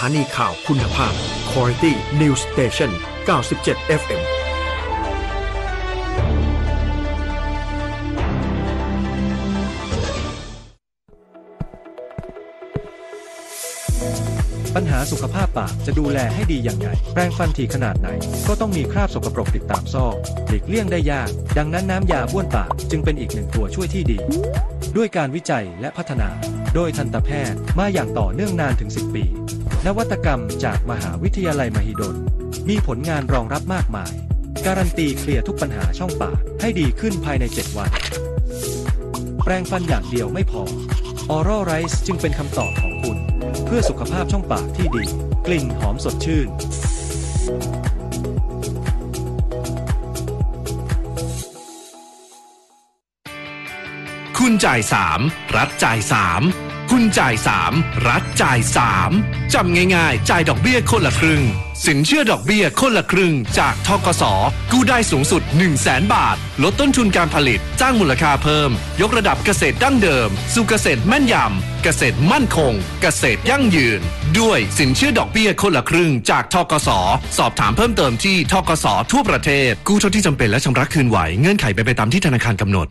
านีข่าวคุณภาพ Quality News Station 97 FM ปัญหาสุขภาพปากจะดูแลให้ดีอย่างไรแปรงฟันถี่ขนาดไหนก็ต้องมีคราบสกปรกติดตามซอกหลีกเลี่ยงได้ยากดังนั้นน้ำยาบ้วนปากจึงเป็นอีกหนึ่งตัวช่วยที่ดีด้วยการวิจัยและพัฒนาโดยทันตแพทย์มาอย่างต่อเนื่องนานถึง10 ปีนวัตกรรมจากมหาวิทยาลัยมหิดลมีผลงานรองรับมากมายการันตีเคลียร์ทุกปัญหาช่องปากให้ดีขึ้นภายใน7 วันแปรงฟันอย่างเดียวไม่พอ Oral Rice จึงเป็นคำตอบของคุณเพื่อสุขภาพช่องปากที่ดีกลิ่นหอมสดชื่นคุณจ่าย3รัฐจ่าย3คุณจ่าย3รัฐจ่าย3จำง่ายๆจ่ายดอกเบี้ยคนละครึ่งสินเชื่อดอกเบี้ยคนละครึ่งจากธกส.กู้ได้สูงสุด 100,000 บาทลดต้นทุนการผลิตสร้างมูลค่าเพิ่มยกระดับเกษตรดั้งเดิมสู่เกษตรแม่นยำเกษตรมั่นคงเกษตรยั่งยืนด้วยสินเชื่อดอกเบี้ยคนละครึ่งจากธกส.สอบถามเพิ่มเติมที่ธกส.ทั่วประเทศกู้เท่าที่จำเป็นและชำระคืนไหวเงื่อนไขเป็นไปตามที่ธนาคารกำหนด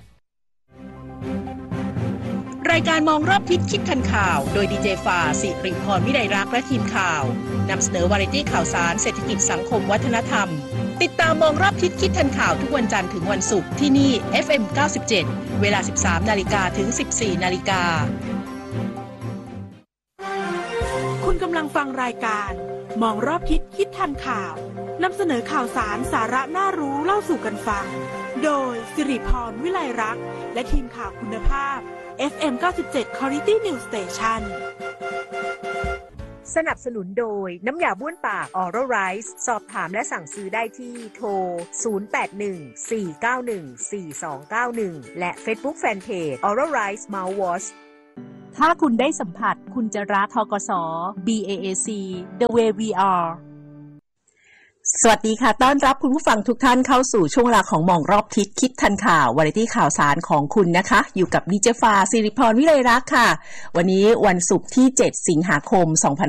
รายการมองรอบทิศคิดทันข่าวโดยดีเจฟ้าสิริพรวิไลรักษ์และทีมข่าวนำเสนอวาไรตี้ข่าวสารเศรษฐกิจสังคมวัฒนธรรมติดตามมองรอบทิศคิดทันข่าวทุกวันจันทร์ถึงวันศุกร์ที่นี่ FM 97เวลา 13:00 นถึง 14:00 นคุณกำลังฟังรายการมองรอบทิศคิดทันข่าวนำเสนอข่าวสารสาระน่ารู้เล่าสู่กันฟังโดยสิริพรวิไลรักษ์และทีมข่าวคุณภาพFM 97 Quality News Station สนับสนุนโดยน้ำยาบ้วนปาก Oral Rice สอบถามและสั่งซื้อได้ที่โทร 0814914291 และ Facebook Fanpage Oral Rice Mouthwash ถ้าคุณได้สัมผัสคุณจะรักธกส BAAC The Way We Areสวัสดีค่ะต้อนรับคุณผู้ฟังทุกท่านเข้าสู่ช่วงเวลาของมองรอบทิศคิดทันข่าววาไรตี้ข่าวสารของคุณนะคะอยู่กับดิเจฟ้าสิริพรวิไลรักษ์ค่ะวันนี้วันศุกร์ที่7สิงหาคม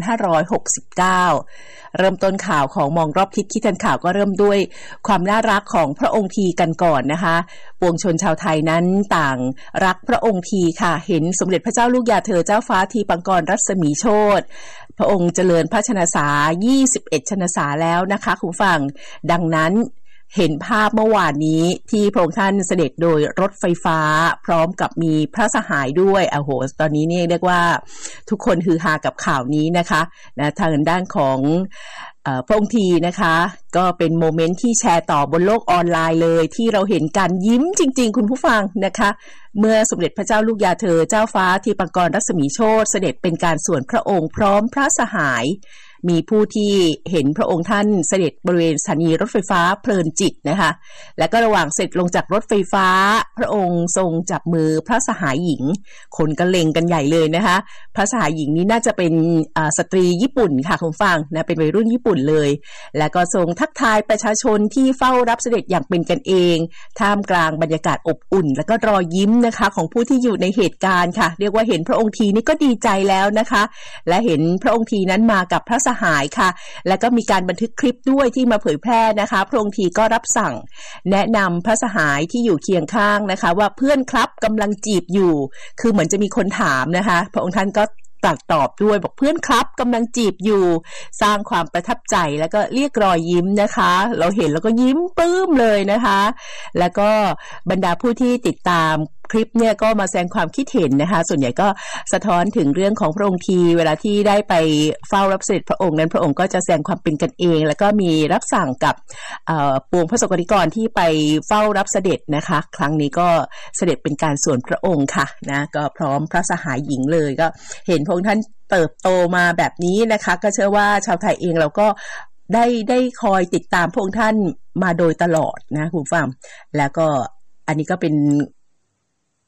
2569เริ่มต้นข่าวของมองรอบทิศคิดทันข่าวก็เริ่มด้วยความน่ารักของพระองค์ทีกันก่อนนะคะปวงชนชาวไทยนั้นต่างรักพระองค์ทีค่ะเห็นสมเด็จพระเจ้าลูกยาเธอเจ้าฟ้าทีปังกรรัศมีโชติพระองค์เจริญพระชนสา21ชนสาแล้วนะคะคุณผู้ฟังดังนั้นเห็นภาพเมื่อวานนี้ที่พระองค์ท่านเสด็จโดยรถไฟฟ้าพร้อมกับมีพระสหายด้วยโอ้โหตอนนี้เนี่ยเรียกว่าทุกคนฮือฮากับข่าวนี้นะคะทางด้านของพระองค์ทีนะคะก็เป็นโมเมนต์ที่แชร์ต่อบนโลกออนไลน์เลยที่เราเห็นการยิ้มจริงๆคุณผู้ฟังนะคะเมื่อสมเด็จพระเจ้าลูกยาเธอเจ้าฟ้าทีปังกรรัศมีโชติเสด็จเป็นการส่วนพระองค์พร้อมพระสหายมีผู้ที่เห็นพระองค์ท่านเสด็จบริเวณสถานีรถไฟฟ้าเพลินจิตนะคะและก็ระหว่างเสร็จลงจากรถไฟฟ้าพระองค์ทรงจับมือพระสหายหญิงคนก็เล็งกันใหญ่เลยนะคะพระสหายหญิงนี้น่าจะเป็นสตรีญี่ปุ่นค่ะคุณฟังนะเป็นวัยรุ่นญี่ปุ่นเลยและก็ทรงทักทายประชาชนที่เฝ้ารับเสด็จอย่างเป็นกันเองท่ามกลางบรรยากาศอบอุ่นและก็รอยยิ้มนะคะของผู้ที่อยู่ในเหตุการณ์ค่ะเรียกว่าเห็นพระองค์ทีนี่ก็ดีใจแล้วนะคะและเห็นพระองค์ทีนั้นมากับพระสหายค่ะแล้วก็มีการบันทึกคลิปด้วยที่มาเผยแพร่นะคะพระองค์ทีก็รับสั่งแนะนำพระสหายที่อยู่เคียงข้างนะคะว่าเพื่อนครับกำลังจีบอยู่คือเหมือนจะมีคนถามนะคะพระองค์ท่านก็ตอบด้วยบอกเพื่อนครับกำลังจีบอยู่สร้างความประทับใจแล้วก็เรียกรอยยิ้มนะคะเราเห็นแล้วก็ยิ้มปลื้มเลยนะคะแล้วก็บรรดาผู้ที่ติดตามคลิปเนี่ยก็มาแสดงความคิดเห็นนะคะส่วนใหญ่ก็สะท้อนถึงเรื่องของพระองค์ทีเวลาที่ได้ไปเฝ้ารับเสด็จพระองค์นั้นพระองค์ก็จะแสดงความเป็นกันเองแล้วก็มีรับสั่งกับปวงพระสงฆ์นิกรที่ไปเฝ้ารับเสด็จนะคะครั้งนี้ก็เสด็จเป็นการส่วนพระองค์ค่ะนะก็พร้อมพระสหายหญิงเลยก็เห็นพระองค์ท่านเติบโตมาแบบนี้นะคะก็เชื่อว่าชาวไทยเองเราก็ได้คอยติดตามพระองค์ท่านมาโดยตลอดนะคุณฟังแล้วก็อันนี้ก็เป็น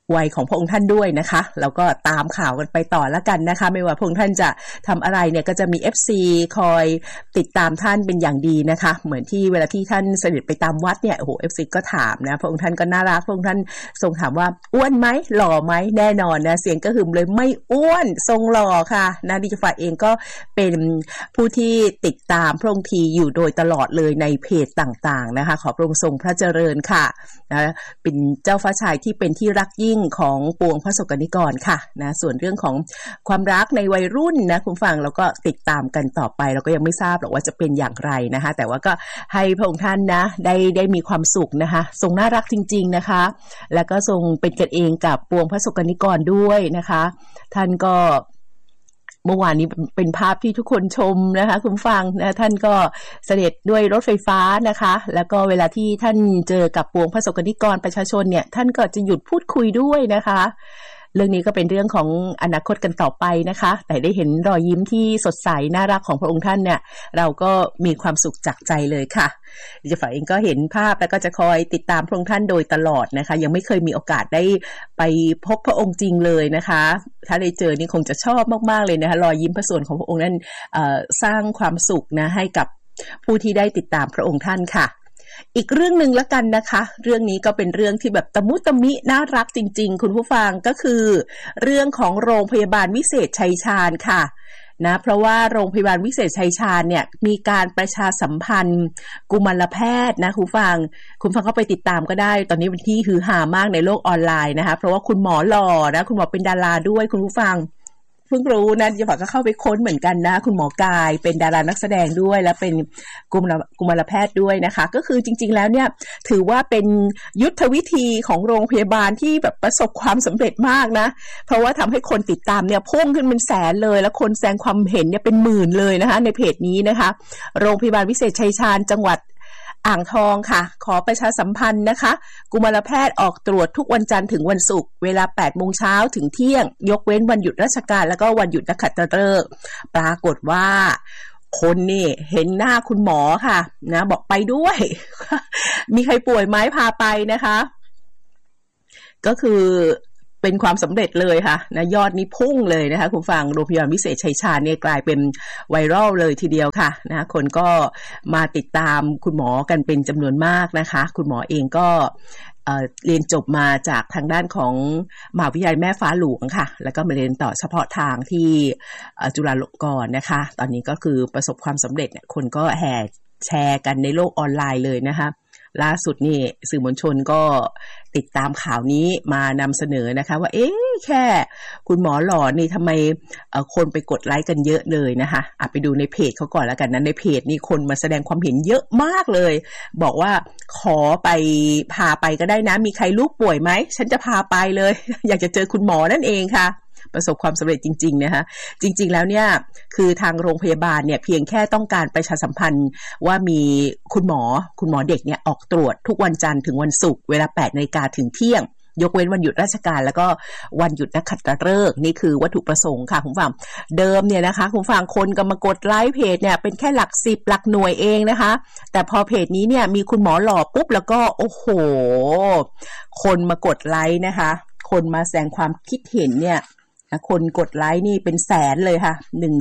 วัยของพระองค์ท่านด้วยนะคะแล้วก็ตามข่าวกันไปต่อแล้วกันนะคะไม่ว่าพระองค์ท่านจะทำอะไรเนี่ยก็จะมี FC คอยติดตามท่านเป็นอย่างดีนะคะเหมือนที่เวลาที่ท่านเสด็จไปตามวัดเนี่ยโอ้โห FC ก็ถามนะพระองค์ท่านก็น่ารักพระองค์ท่านทรงถามว่าอ้วนไหมหล่อไหมแน่นอนนะเสียงก็หึมเลยไม่อ้วนทรงหล่อค่ะนะดิจิฟ้าเองก็เป็นผู้ที่ติดตามพระองค์ทีอยู่โดยตลอดเลยในเพจต่างๆนะคะขอพระองค์ทรงพระเจริญค่ะนะเป็นเจ้าฟ้าชายที่เป็นที่รักยิ่งของปวงพระสกนิกรค่ะนะส่วนเรื่องของความรักในวัยรุ่นนะคุณฟังเราก็ติดตามกันต่อไปเราก็ยังไม่ทราบหรอกว่าจะเป็นอย่างไรนะคะแต่ว่าก็ให้พระองค์ท่านนะได้มีความสุขนะคะทรงน่ารักจริงๆนะคะแล้วก็ทรงเป็นกันเองกับปวงพระสกนิกรด้วยนะคะท่านก็เมื่อวานนี้เป็นภาพที่ทุกคนชมนะคะคุณฟังนะท่านก็เสด็จด้วยรถไฟฟ้านะคะแล้วก็เวลาที่ท่านเจอกับปวงพระสกนิกรประชาชนเนี่ยท่านก็จะหยุดพูดคุยด้วยนะคะเรื่องนี้ก็เป็นเรื่องของอนาคตกันต่อไปนะคะแต่ได้เห็นรอยยิ้มที่สดใสน่ารักของพระองค์ท่านเนี่ยเราก็มีความสุขจากใจเลยค่ะดิฉันเองก็เห็นภาพแล้วก็จะคอยติดตามพระองค์ท่านโดยตลอดนะคะยังไม่เคยมีโอกาสได้ไปพบพระองค์จริงเลยนะคะถ้าได้เจอนี่คงจะชอบมากๆเลยนะคะรอยยิ้มพระส่วนของพระองค์นั้นสร้างความสุขนะให้กับผู้ที่ได้ติดตามพระองค์ท่านค่ะอีกเรื่องนึงละกันนะคะเรื่องนี้ก็เป็นเรื่องที่แบบตะมุตะมิน่ารักจริงๆคุณผู้ฟังก็คือเรื่องของโรงพยาบาลวิเศษชัยชาญค่ะนะเพราะว่าโรงพยาบาลวิเศษชัยชาญเนี่ยมีการประชาสัมพันธ์กุมารแพทย์นะคุณฟังเข้าไปติดตามก็ได้ตอนนี้เป็นที่ฮือฮามากในโลกออนไลน์นะคะเพราะว่าคุณหมอหล่อนะคุณหมอเป็นดาราด้วยคุณผู้ฟังเพิ่งรู้นะจะบอกก็เข้าไปค้นเหมือนกันนะคุณหมอกายเป็นดารานักแสดงด้วยและเป็นกุมารแพทย์ด้วยนะคะก็คือจริงๆแล้วเนี่ยถือว่าเป็นยุทธวิธีของโรงพยาบาลที่แบบประสบความสำเร็จมากนะเพราะว่าทำให้คนติดตามเนี่ยพุ่งขึ้นเป็นแสนเลยแล้วคนแสดงความเห็นเนี่ยเป็นหมื่นเลยนะคะในเพจนี้นะคะโรงพยาบาลวิเศษชัยชาญจังหวัดอ่างทองค่ะขอประชาสัมพันธ์นะคะกุมารแพทย์ออกตรวจทุกวันจันทร์ถึงวันศุกร์เวลา 8:00 นถึงเที่ยงยกเว้นวันหยุดราชการแล้วก็วันหยุดนักขัตฤกษ์ปรากฏว่าคนนี่เห็นหน้าคุณหมอค่ะนะบอกไปด้วย มีใครป่วยไหมพาไปนะคะก็คือเป็นความสำเร็จเลยค่ะนะยอดนี้พุ่งเลยนะคะคุณฟังโรงพยาบาลวิเศษชัยชาญเนี่ยกลายเป็นไวรัลเลยทีเดียวค่ะนะคนก็มาติดตามคุณหมอกันเป็นจำนวนมากนะคะคุณหมอเองก็เรียนจบมาจากทางด้านของมหาวิทยาลัยแม่ฟ้าหลวงค่ะแล้วก็มาเรียนต่อเฉพาะทางที่จุฬาลงกรณ์นะคะตอนนี้ก็คือประสบความสำเร็จเนี่ยคนก็แห่แชร์กันในโลกออนไลน์เลยนะคะล่าสุดนี่สื่อมวลชนก็ติดตามข่าวนี้มานำเสนอนะคะว่าแค่คุณหมอหล่อนี่ทำไมคนไปกดไลค์กันเยอะเลยนะคะไปดูในเพจเขาก่อนแล้วกันนะในเพจนี่คนมาแสดงความเห็นเยอะมากเลยบอกว่าขอไปพาไปก็ได้นะมีใครลูกป่วยไหมฉันจะพาไปเลย อยากจะเจอคุณหมอนั่นเองค่ะประสบความสำเร็จจริงๆนะคะจริงๆแล้วเนี่ยคือทางโรงพยาบาลเนี่ยเพียงแค่ต้องการประชาสัมพันธ์ว่ามีคุณหมอเด็กเนี่ยออกตรวจทุกวันจันทร์ถึงวันศุกร์เวลา 8:00 นถึงเที่ยงยกเว้นวันหยุดราชการแล้วก็วันหยุดนักขัตฤกษ์นี่คือวัตถุประสงค์ค่ะคุณผู้ฟังเดิมเนี่ยนะคะคุณผู้ฟังคนก็มากดไลค์เพจเนี่ยเป็นแค่หลัก10หลักหน่วยเองนะคะแต่พอเพจนี้เนี่ยมีคุณหมอหล่อปุ๊บแล้วก็โอ้โหคนมากดไลค์นะคะคนมาแสดงความคิดเห็นเนี่ยคนกดไลค์นี่เป็นแสนเลยค่ะ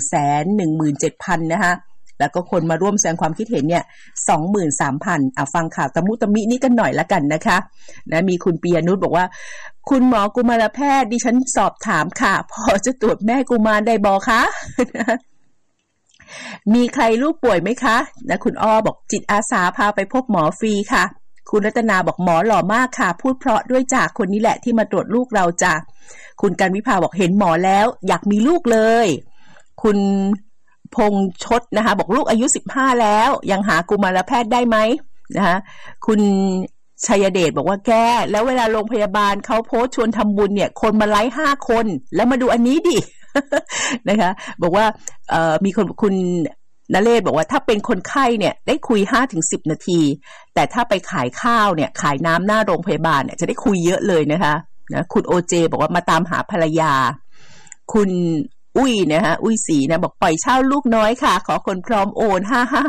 117,000 นะคะแล้วก็คนมาร่วมแสดงความคิดเห็นเนี่ย 23,000 ฟังข่าวตะมุตะมินี่กันหน่อยละกันนะคะนะมีคุณปียนุชบอกว่าคุณหมอกุมารแพทย์ดิฉันสอบถามค่ะพอจะตรวจแม่กุมารได้บ่คะ มีใครลูกป่วยไหมคะนะคุณอ้อบอกจิตอาสาพาไปพบหมอฟรีค่ะคุณรัตนาบอกหมอหล่อมากค่ะพูดเพราะด้วยจ้ะคนนี้แหละที่มาตรวจลูกเราจ้ะคุณกันวิภาบอกเห็นหมอแล้วอยากมีลูกเลยคุณพงษ์ชดนะคะบอกลูกอายุ15แล้วยังหากุมารแพทย์ได้ไหมนะคะคุณชัยเดชบอกว่าแกแล้วเวลาโรงพยาบาลเขาโพสต์ชวนทำบุญเนี่ยคนมาไลค์5คนแล้วมาดูอันนี้ดิ นะคะบอกว่ามีคุณนเรศบอกว่าถ้าเป็นคนไข้เนี่ยได้คุย 5-10 นาทีแต่ถ้าไปขายข้าวเนี่ยขายน้ำหน้าโรงพยาบาลเนี่ยจะได้คุยเยอะเลยนะคะนะคุณโอเจบอกว่ามาตามหาภรรยาคุณอุ้ยนะคะอุ้ยสีนะบอกปล่อยเช่าลูกน้อยค่ะขอคนพร้อมโอน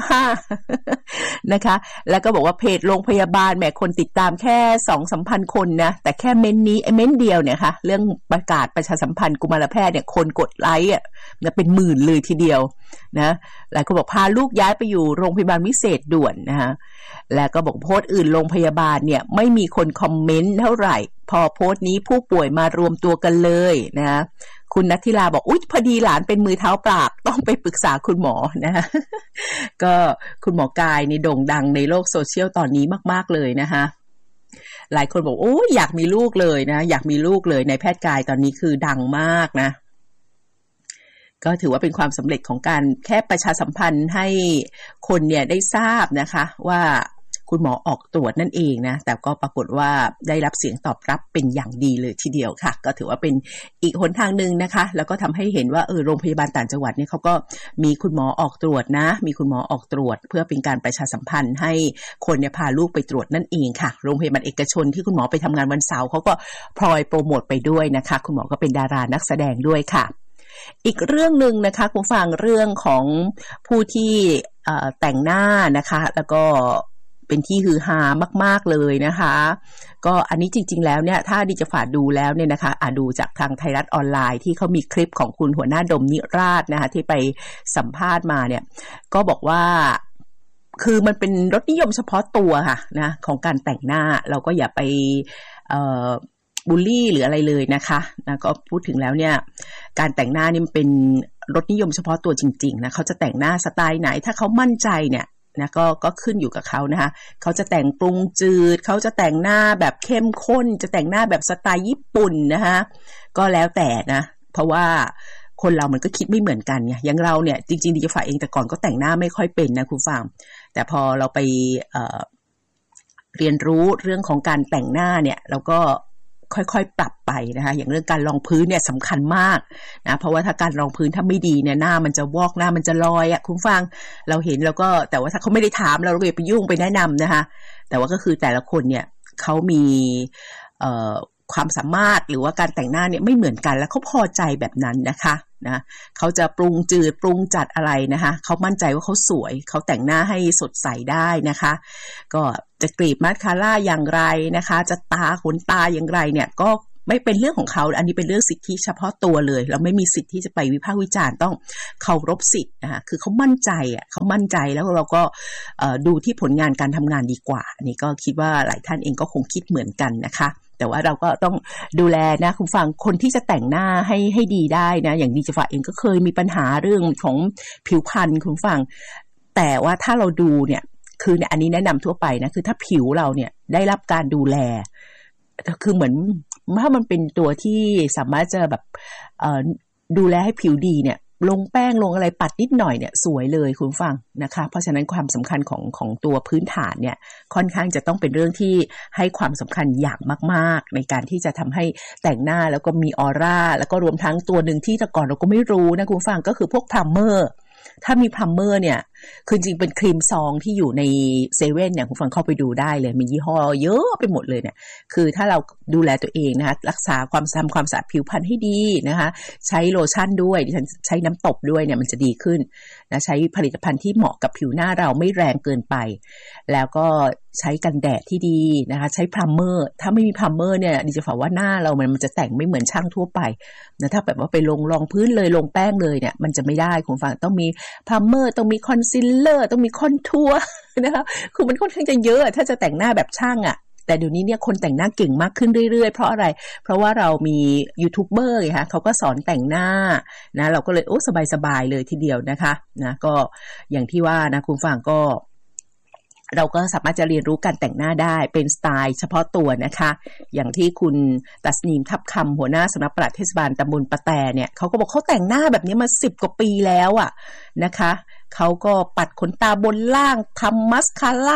555นะคะแล้วก็บอกว่าเพจโรงพยาบาลแหมคนติดตามแค่ 2-3,000 คนนะแต่แค่เม้นนี้เม้นเดียวเนี่ยค่ะเรื่องประกาศประชาสัมพันธ์กุมารแพทย์เนี่ยคนกดไลค์เป็นหมื่นเลยทีเดียวนะหลายคนบอกพาลูกย้ายไปอยู่โรงพยาบาลวิเศษด่วนนะคะแล้วก็บอกโพสต์อื่นโรงพยาบาลเนี่ยไม่มีคนคอมเมนต์เท่าไหร่พอโพสต์นี้ผู้ป่วยมารวมตัวกันเลยนะคุณณัฐธิลาบอกอุ๊ยพอดีหลานเป็นมือเท้าปราบต้องไปปรึกษาคุณหมอนะคะก็คุณหมอกายนี่โด่งดังในโลกโซเชียลตอนนี้มากๆเลยนะคะหลายคนบอกโอ้ยอยากมีลูกเลยนะอยากมีลูกเลยในแพทย์กายตอนนี้คือดังมากนะก็ถือว่าเป็นความสำเร็จของการแค่ประชาสัมพันธ์ให้คนเนี่ยได้ทราบนะคะว่าคุณหมอออกตรวจนั่นเองนะแต่ก็ปรากฏว่าได้รับเสียงตอบรับเป็นอย่างดีเลยทีเดียวค่ะก็ถือว่าเป็นอีกหนทางนึงนะคะแล้วก็ทำให้เห็นว่าโรงพยาบาลต่างจังหวัดเนี่ยเขาก็มีคุณหมอออกตรวจนะมีคุณหมอออกตรวจเพื่อเป็นการประชาสัมพันธ์ให้คนเนี่ยพาลูกไปตรวจนั่นเองค่ะโรงพยาบาลเอกชนที่คุณหมอไปทำงานวันเสาร์เขาก็พลอยโปรโมทไปด้วยนะคะคุณหมอก็เป็นดารานักแสดงด้วยค่ะอีกเรื่องนึงนะคะคุณฟังเรื่องของผู้ที่แต่งหน้านะคะแล้วก็เป็นที่ฮือฮามากๆเลยนะคะก็อันนี้จริงๆแล้วเนี่ยถ้าดิจะฝากดูแล้วเนี่ยนะคะดูจากทางไทยรัฐออนไลน์ที่เขามีคลิปของคุณหัวหน้าดมนิราศนะคะที่ไปสัมภาษณ์มาเนี่ยก็บอกว่าคือมันเป็นรสนิยมเฉพาะตัวค่ะนะของการแต่งหน้าเราก็อย่าไปบูลลี่หรืออะไรเลยนะคะนะก็พูดถึงแล้วเนี่ยการแต่งหน้านี่มันเป็นรสนิยมเฉพาะตัวจริงๆนะเขาจะแต่งหน้าสไตล์ไหนถ้าเขามั่นใจเนี่ยนะก็ขึ้นอยู่กับเขานะคะเขาจะแต่งปรุงจืดเขาจะแต่งหน้าแบบเข้มข้นจะแต่งหน้าแบบสไตล์ญี่ปุ่นนะคะก็แล้วแต่นะเพราะว่าคนเรามันก็คิดไม่เหมือนกันไงอย่างเราเนี่ยจริงๆดิจะฝ่ายเองแต่ก่อนก็แต่งหน้าไม่ค่อยเป็นนะคุณฟังแต่พอเราไปเรียนรู้เรื่องของการแต่งหน้าเนี่ยเราก็ค่อยๆปรับไปนะคะอย่างเรื่องการรองพื้นเนี่ยสำคัญมากนะเพราะว่าถ้าการรองพื้นถ้าไม่ดีเนี่ยหน้ามันจะวอกหน้ามันจะลอยคุณฟังเราเห็นแล้วก็แต่ว่าถ้าเขาไม่ได้ถามเราก็อย่าไปยุ่งไปแนะนำนะคะแต่ว่าก็คือแต่ละคนเนี่ยเขามีความสามารถหรือว่าการแต่งหน้าเนี่ยไม่เหมือนกันแล้วเขาพอใจแบบนั้นนะคะนะเขาจะปรุงจืดปรุงจัดอะไรนะคะเขามั่นใจว่าเขาสวยเขาแต่งหน้าให้สดใสได้นะคะก็จะกรีดมาสคาร่าอย่างไรนะคะจะตาขนตาอย่างไรเนี่ยก็ไม่เป็นเรื่องของเขาอันนี้เป็นเรื่องสิทธิเฉพาะตัวเลยเราไม่มีสิทธิ์ที่จะไปวิพากษ์วิจารณ์ต้องเคารพสิทธิ์นะคะคือเขามั่นใจเขามั่นใจแล้วเราก็ดูที่ผลงานการทำงานดีกว่าอันนี้ก็คิดว่าหลายท่านเองก็คงคิดเหมือนกันนะคะแต่ว่าเราก็ต้องดูแลนะคุณฟังคนที่จะแต่งหน้าให้ดีได้นะอย่างดิจิฟ้าเองก็เคยมีปัญหาเรื่องของผิวพรรณคุณฟังแต่ว่าถ้าเราดูเนี่ยคือเนี่ยอันนี้แนะนำทั่วไปนะคือถ้าผิวเราเนี่ยได้รับการดูแลคือเหมือนถ้ามันเป็นตัวที่สามารถจะแบบดูแลให้ผิวดีเนี่ยลงแป้งลงอะไรปัดนิดหน่อยเนี่ยสวยเลยคุณฟังนะคะเพราะฉะนั้นความสำคัญของตัวพื้นฐานเนี่ยค่อนข้างจะต้องเป็นเรื่องที่ให้ความสำคัญอย่างมากๆในการที่จะทำให้แต่งหน้าแล้วก็มีออร่าแล้วก็รวมทั้งตัวหนึ่งที่แต่ก่อนเราก็ไม่รู้นะคุณฟังก็คือพวกพรัมเมอร์ถ้ามีพรัมเมอร์เนี่ยคือจริงเป็นครีมซองที่อยู่ในเซเว่นเนี่ยคุณฟังเข้าไปดูได้เลยมียี่ห้อเยอะไปหมดเลยเนี่ยคือถ้าเราดูแลตัวเองนะคะรักษาความสะอาดผิวพรรณให้ดีนะคะใช้โลชั่นด้วยดิฉันใช้น้ำตบด้วยเนี่ยมันจะดีขึ้นนะใช้ผลิตภัณฑ์ที่เหมาะกับผิวหน้าเราไม่แรงเกินไปแล้วก็ใช้กันแดดที่ดีนะคะใช้พรัมเมอร์ถ้าไม่มีพรัมเมอร์เนี่ยดิฉันว่าหน้าเรามันจะแต่งไม่เหมือนช่างทั่วไปนะถ้าแบบว่าไปลงพื้นเลยลงแป้งเลยเนี่ยมันจะไม่ได้คุณฟังต้องมีพรัมเมอร์ต้องมีคอนซีลเลอร์ต้องมีคอนทัวร์นะคะคือมันค่อนข้างจะเยอะถ้าจะแต่งหน้าแบบช่างแต่เดี๋ยวนี้เนี่ยคนแต่งหน้าเก่งมากขึ้นเรื่อยๆเพราะอะไรเพราะว่าเรามียูทูบเบอร์ไงคะเขาก็สอนแต่งหน้านะเราก็เลยสบายๆเลยทีเดียวนะคะนะก็อย่างที่ว่านะคุณฟังก็เราก็สามารถจะเรียนรู้การแต่งหน้าได้เป็นสไตล์เฉพาะตัวนะคะอย่างที่คุณตัสนีมทับคำหัวหน้าสำนักปลัดเทศบาลตำบลปะแตเนี่ยเขาก็บอกเขาแต่งหน้าแบบนี้มา10 กว่าปีแล้วนะคะเขาก็ปัดขนตาบนล่างทำมัสคาร่า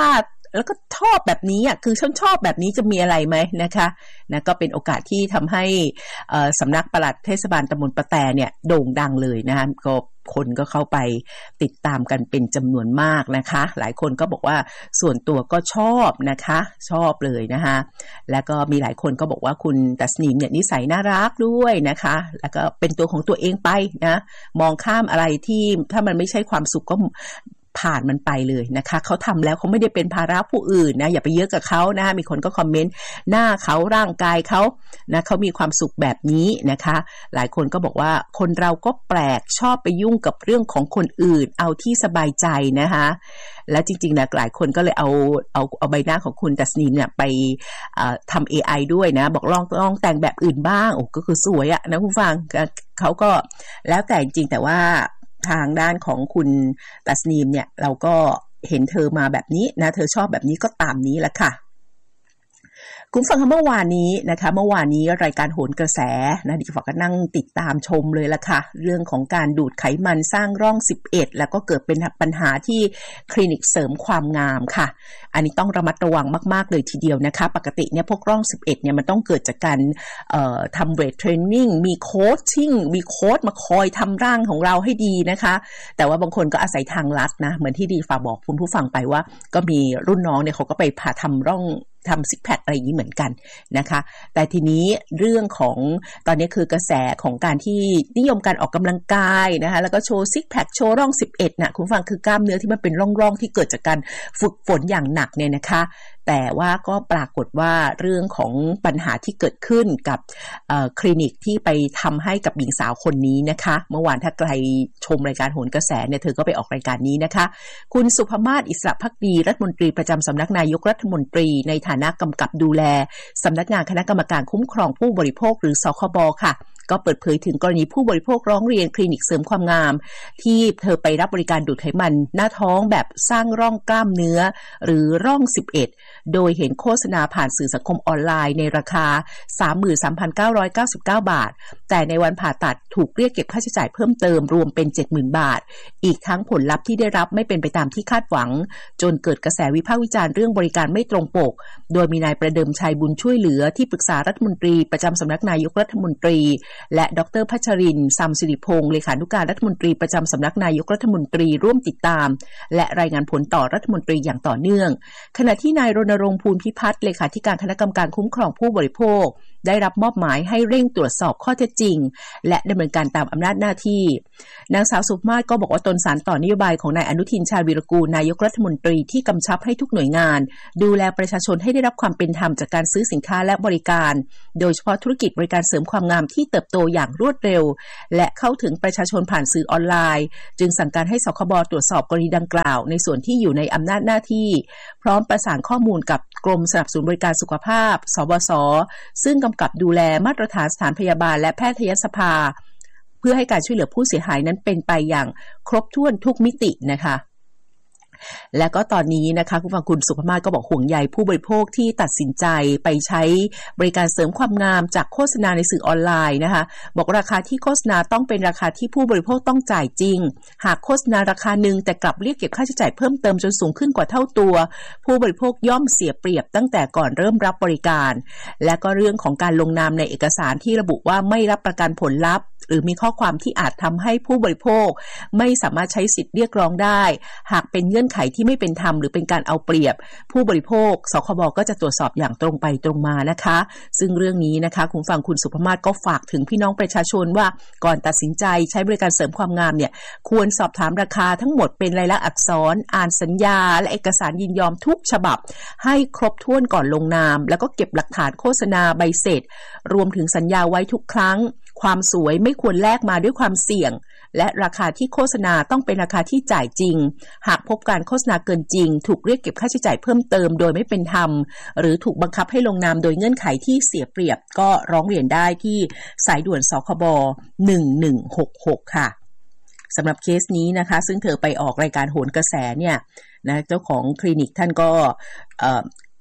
แล้วก็ชอบแบบนี้อ่ะคือฉันชอบแบบนี้จะมีอะไรไหมนะคะนะก็เป็นโอกาสที่ทำให้สำนักปลัดเทศบาลตำบลปะแตเนี่ยโด่งดังเลยนะคะก็คนก็เข้าไปติดตามกันเป็นจำนวนมากนะคะหลายคนก็บอกว่าส่วนตัวก็ชอบนะคะชอบเลยนะคะแล้วก็มีหลายคนก็บอกว่าคุณตัสนีมเนี่ยนิสัยน่ารักด้วยนะคะแล้วก็เป็นตัวของตัวเองไปนะมองข้ามอะไรที่ถ้ามันไม่ใช่ความสุขก็ผ่านมันไปเลยนะคะเขาทำแล้วเขาไม่ได้เป็นภาระผู้อื่นนะอย่าไปเยอะกับเขานะมีคนก็คอมเมนต์หน้าเขาร่างกายเขานะเขามีความสุขแบบนี้นะคะหลายคนก็บอกว่าคนเราก็แปลกชอบไปยุ่งกับเรื่องของคนอื่นเอาที่สบายใจนะคะและจริงๆนะหลายคนก็เลยเอาใบหน้าของคุณตัสนีมเนี่ยไปทำ AI ด้วยนะบอกลองแต่งแบบอื่นบ้างโอ้ก็คือสวยอะนะคุณฟังเขาก็แล้วแต่จริงแต่ว่าทางด้านของคุณตัสนีมเนี่ยเราก็เห็นเธอมาแบบนี้นะเธอชอบแบบนี้ก็ตามนี้แหละค่ะคุณฟังเมื่อวานนี้นะคะเมื่อวานนี้รายการโหนกระแสนะดิฉันก็นั่งติดตามชมเลยละค่ะเรื่องของการดูดไขมันสร้างร่อง11แล้วก็เกิดเป็นปัญหาที่คลินิกเสริมความงามค่ะอันนี้ต้องระมัดระวังมากๆเลยทีเดียวนะคะปกติเนี่ยพวกร่อง11เนี่ยมันต้องเกิดจากการทำเวทเทรนนิ่งมีโค้ชมาคอยทำร่างของเราให้ดีนะคะแต่ว่าบางคนก็อาศัยทางลัดนะเหมือนที่ดีฝากบอกคุณผู้ฟังไปว่าก็มีรุ่นน้องเนี่ยเขาก็ไปผ่าทำร่องทำซิกแพคอะไรอย่างนี้เหมือนกันนะคะแต่ทีนี้เรื่องของตอนนี้คือกระแสของการที่นิยมการออกกำลังกายนะคะแล้วก็โชว์ซิกแพคโชว์ร่อง11นะคุณฟังคือกล้ามเนื้อที่มันเป็นร่องๆที่เกิดจากการฝึกฝนอย่างหนักเนี่ยนะคะแต่ว่าก็ปรากฏว่าเรื่องของปัญหาที่เกิดขึ้นกับคลินิกที่ไปทำให้กับหญิงสาวคนนี้นะคะเมื่อวานถ้าใครชมรายการโหนกระแสเนี่ยเธอก็ไปออกรายการนี้นะคะคุณสุภมาศอิสระภักดีรัฐมนตรีประจำสำนักนายกรัฐมนตรีในฐานะกำกับดูแลสำนักงานคณะกรรมการคุ้มครองผู้บริโภคหรือสคบค่ะก็เปิดเผยถึงกรณีผู้บริโภคร้องเรียนคลินิกเสริมความงามที่เธอไปรับบริการดูดไขมันหน้าท้องแบบสร้างร่องกล้ามเนื้อหรือร่อง11โดยเห็นโฆษณาผ่านสื่อสังคมออนไลน์ในราคา 33,999 บาทแต่ในวันผ่าตัดถูกเรียกเก็บค่าใช้จ่ายเพิ่มเติมรวมเป็น 70,000 บาทอีกทั้งผลลัพธ์ที่ได้รับไม่เป็นไปตามที่คาดหวังจนเกิดกระแสวิพากษ์วิจารณ์เรื่องบริการไม่ตรงปกโดยมีนายประเดิมชัยบุญช่วยเหลือที่ปรึกษารัฐมนตรีประจำสำนักนายกรัฐมนตรีและดร.พัชรินทร์ ซัมสิริพงษ์เลขานุการรัฐมนตรีประจำสำนักนายกรัฐมนตรีร่วมติดตามและรายงานผลต่อรัฐมนตรีอย่างต่อเนื่องขณะที่นายรณรงค์ภูลพิพัฒน์เลขาธิการคณะกรรมการคุ้มครองผู้บริโภคได้รับมอบหมายให้เร่งตรวจสอบข้อเท็จจริงและดำเนินการตามอำนาจหน้าที่นางสาวสุภมาศก็บอกว่าตนสานต่อนโยบายของนายอนุทินชาญวีรกูลนายกรัฐมนตรีที่กำชับให้ทุกหน่วยงานดูแลประชาชนให้ได้รับความเป็นธรรมจากการซื้อสินค้าและบริการโดยเฉพาะธุรกิจบริการเสริมความงามที่เติบโตอย่างรวดเร็วและเข้าถึงประชาชนผ่านสื่อออนไลน์จึงสั่งการให้สคบตรวจสอบกรณีดังกล่าวในส่วนที่อยู่ในอำนาจหน้าที่พร้อมประสานข้อมูลกับกรมสนับสนุนบริการสุขภาพสบสซึ่งกำกับดูแลมาตรฐานสถานพยาบาลและแพทยสภาเพื่อให้การช่วยเหลือผู้เสียหายนั้นเป็นไปอย่างครบถ้วนทุกมิตินะคะและก็ตอนนี้นะคะคุณสุภมาศก็บอกห่วงใยผู้บริโภคที่ตัดสินใจไปใช้บริการเสริมความงามจากโฆษณาในสื่อออนไลน์นะคะบอกราคาที่โฆษณาต้องเป็นราคาที่ผู้บริโภคต้องจ่ายจริงหากโฆษณาราคาหนึ่งแต่กลับเรียกเก็บค่าใช้จ่ายเพิ่มเติมจนสูงขึ้นกว่าเท่าตัวผู้บริโภคย่อมเสียเปรียบตั้งแต่ก่อนเริ่มรับบริการและก็เรื่องของการลงนามในเอกสารที่ระบุว่าไม่รับประกันผลลัพธ์หรือมีข้อความที่อาจทำให้ผู้บริโภคไม่สามารถใช้สิทธิ์เรียกร้องได้หากเป็นเงื่อนไขที่ไม่เป็นธรรมหรือเป็นการเอาเปรียบผู้บริโภคสคบก็จะตรวจสอบอย่างตรงไปตรงมานะคะซึ่งเรื่องนี้นะคะคุณฟังคุณสุภมาศก็ฝากถึงพี่น้องประชาชนว่าก่อนตัดสินใจใช้บริการเสริมความงามเนี่ยควรสอบถามราคาทั้งหมดเป็นลายลักษณ์อักษรอ่านสัญญาและเอกสารยินยอมทุกฉบับให้ครบถ้วนก่อนลงนามแล้วก็เก็บหลักฐานโฆษณาใบเสร็จรวมถึงสัญญาไว้ทุกครั้งความสวยไม่ควรแลกมาด้วยความเสี่ยงและราคาที่โฆษณาต้องเป็นราคาที่จ่ายจริงหากพบการโฆษณาเกินจริงถูกเรียกเก็บค่าใช้จ่ายเพิ่มเติมโดยไม่เป็นธรรมหรือถูกบังคับให้ลงนามโดยเงื่อนไขที่เสียเปรียบก็ร้องเรียนได้ที่สายด่วนสคบ1166ค่ะสำหรับเคสนี้นะคะซึ่งเธอไปออกรายการโหนกระแสเนี่ยนะเจ้าของคลินิกท่านก็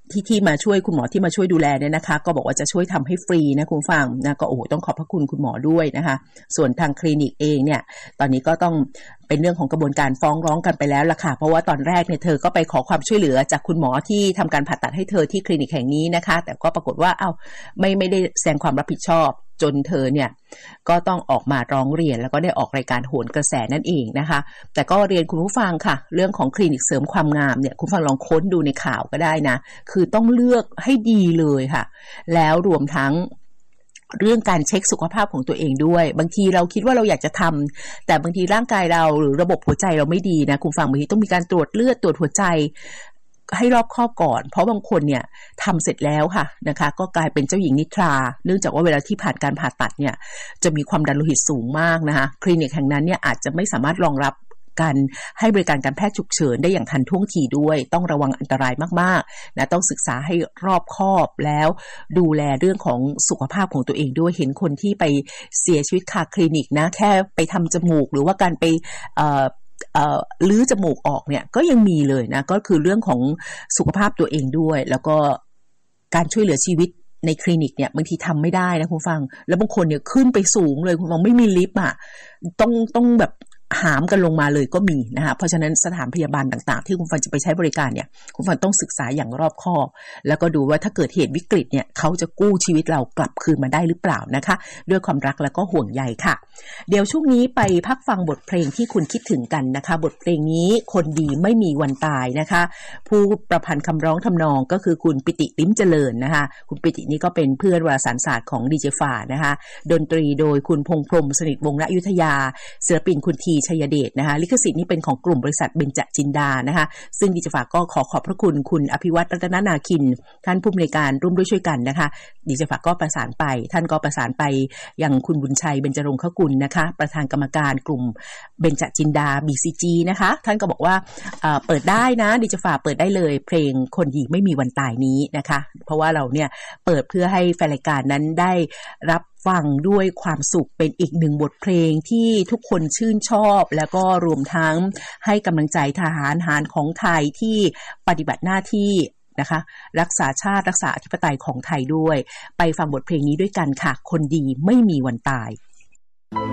ที่มาช่วยคุณหมอที่มาช่วยดูแลเนี่ยนะคะก็บอกว่าจะช่วยทำให้ฟรีนะคุณฟังนะก็โอ้โหต้องขอบพระคุณคุณหมอด้วยนะคะส่วนทางคลินิกเองเนี่ยตอนนี้ก็ต้องเป็นเรื่องของกระบวนการฟ้องร้องกันไปแล้วล่ะค่ะเพราะว่าตอนแรกเนี่ยเธอก็ไปขอความช่วยเหลือจากคุณหมอที่ทำการผ่าตัดให้เธอที่คลินิกแห่งนี้นะคะแต่ก็ปรากฏว่าไม่ได้แสดงความรับผิดชอบจนเธอเนี่ยก็ต้องออกมาร้องเรียนแล้วก็ได้ออกรายการโหนกระแสนั่นเองนะคะแต่ก็เรียนคุณผู้ฟังค่ะเรื่องของคลินิกเสริมความงามเนี่ยคุณฟังลองค้นดูในข่าวก็ได้นะคือต้องเลือกให้ดีเลยค่ะแล้วรวมทั้งเรื่องการเช็คสุขภาพของตัวเองด้วยบางทีเราคิดว่าเราอยากจะทำแต่บางทีร่างกายเราหรือระบบหัวใจเราไม่ดีนะคุณฟังบางทีต้องมีการตรวจเลือดตรวจหัวใจให้รอบคอบก่อนเพราะบางคนเนี่ยทำเสร็จแล้วค่ะนะคะก็กลายเป็นเจ้าหญิงนิทราเนื่องจากว่าเวลาที่ผ่านการผ่าตัดเนี่ยจะมีความดันโลหิตสูงมากนะคะคลินิกแห่งนั้นเนี่ยอาจจะไม่สามารถรองรับการให้บริการการแพทย์ฉุกเฉินได้อย่างทันท่วงทีด้วยต้องระวังอันตรายมากๆนะต้องศึกษาให้รอบคอบแล้วดูแลเรื่องของสุขภาพของตัวเองด้วยเห็นคนที่ไปเสียชีวิตคาคลินิกนะแค่ไปทำจมูกหรือว่าการไปลื้อจมูกออกเนี่ยก็ยังมีเลยนะก็คือเรื่องของสุขภาพตัวเองด้วยแล้วก็การช่วยเหลือชีวิตในคลินิกเนี่ยบางทีทำไม่ได้นะคุณฟังแล้วบางคนเนี่ยขึ้นไปสูงเลยคุณฟังไม่มีลิฟต์อ่ะต้องแบบหามกันลงมาเลยก็มีนะคะเพราะฉะนั้นสถานพยาบาลต่างๆที่คุณฟังจะไปใช้บริการเนี่ยคุณฟังต้องศึกษาอย่างรอบคอบแล้วก็ดูว่าถ้าเกิดเหตุวิกฤตเนี่ยเขาจะกู้ชีวิตเรากลับคืนมาได้หรือเปล่านะคะด้วยความรักแล้วก็ห่วงใยค่ะเดี๋ยวช่วงนี้ไปพักฟังบทเพลงที่คุณคิดถึงกันนะคะบทเพลงนี้คนดีไม่มีวันตายนะคะผู้ประพันธ์คำร้องทำนองก็คือคุณปิติลิ้มเจริญนะคะคุณปิตินี่ก็เป็นเพื่อนวารสารศาสตร์ของดีเจฟ้านะคะดนตรีโดยคุณพงษ์พรหมสนิทวงศ์ณอยุธยาศิลปินคุณทีชัยเดชนะคะลิขสิทธิ์นี้เป็นของกลุ่มบริษัทเบญจจินดานะคะซึ่งดิจิฝากก็ขอบพระคุณคุณอภิวัตรรัตนนาคินท่านผู้อำนวยการร่วมด้วยช่วยกันนะคะดิจิฝากก็ประสานไปท่านก็ประสานไปยังคุณบุญชัยเบญจรงคกุลนะคะประธานกรรมการกลุ่มเบญจจินดา BCG นะคะท่านก็บอกว่าเปิดได้นะดิจิฝากเปิดได้เลยเพลงคนดีไม่มีวันตายนี้นะคะเพราะว่าเราเนี่ยเปิดเพื่อให้แฟนรายการนั้นได้รับฟังด้วยความสุขเป็นอีกหนึ่งบทเพลงที่ทุกคนชื่นชอบแล้วก็รวมทั้งให้กำลังใจทหารของไทยที่ปฏิบัติหน้าที่นะคะรักษาชาติรักษาอธิปไตยของไทยด้วยไปฟังบทเพลงนี้ด้วยกันค่ะคนดีไม่มีวันตาย